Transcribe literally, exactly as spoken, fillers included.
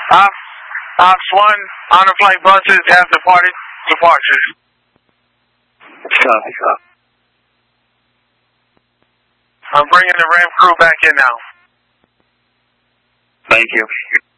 Ops, Ops one, honor flight buses have departed. Departures. Copy, copy. I'm bringing the ramp crew back in now. Thank you.